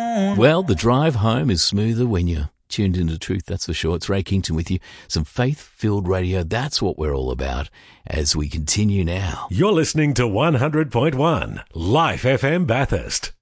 on. Well, the drive home is smoother when you're tuned into truth, that's for sure. It's Ray Kington with you. Some faith-filled radio, that's what we're all about as we continue now. You're listening to 100.1 Life FM Bathurst.